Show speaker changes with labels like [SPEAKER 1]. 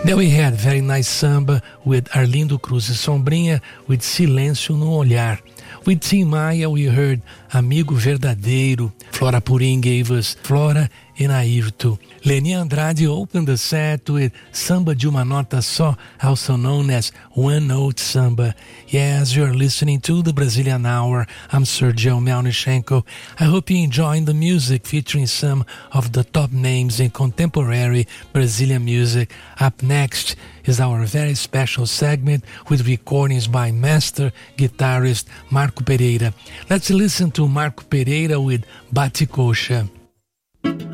[SPEAKER 1] There we had Very Nice Samba with Arlindo Cruz e Sombrinha with Silêncio no Olhar. With Tim Maia we heard Amigo Verdadeiro. Flora Purim gave us Flora e Ayrton. Leni Andrade opened the set with Samba de uma Nota Só, also known as One Note Samba. Yes, you're listening to the Brazilian Hour. I'm Sergio Melnichenko. I hope you're enjoying the music featuring some of the top names in contemporary Brazilian music. Up next is our very special segment with recordings by master guitarist Marco Pereira. Let's listen to Marco Pereira with Bate Coxa.